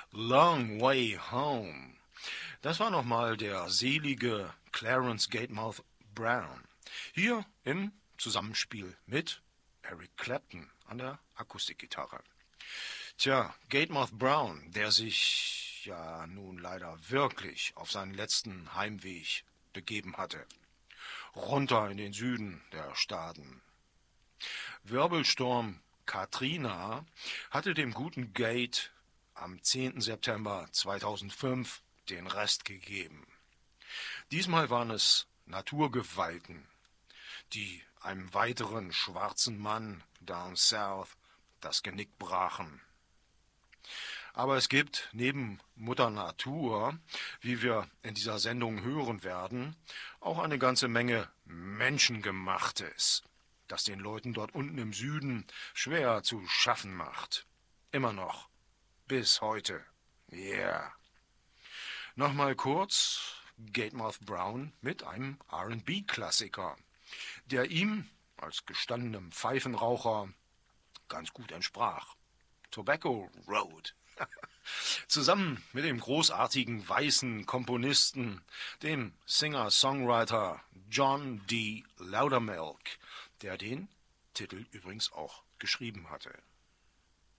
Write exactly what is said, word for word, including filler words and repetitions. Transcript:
Long Way Home. Das war nochmal der selige Clarence Gatemouth Brown. Hier im Zusammenspiel mit Eric Clapton an der Akustikgitarre. Tja, Gatemouth Brown, der sich ja nun leider wirklich auf seinen letzten Heimweg begeben hatte. Runter in den Süden der Staaten. Wirbelsturm Katrina hatte dem guten Gate am zehnten September zweitausendfünf den Rest gegeben. Diesmal waren es Naturgewalten, die einem weiteren schwarzen Mann down south das Genick brachen. Aber es gibt neben Mutter Natur, wie wir in dieser Sendung hören werden, auch eine ganze Menge Menschengemachtes, das den Leuten dort unten im Süden schwer zu schaffen macht. Immer noch. Bis heute. Ja. Yeah. Nochmal kurz Gatemouth Brown mit einem R and B-Klassiker, der ihm als gestandenem Pfeifenraucher ganz gut entsprach. Tobacco Road. Zusammen mit dem großartigen weißen Komponisten, dem Singer-Songwriter John D. Loudermilk, der den Titel übrigens auch geschrieben hatte.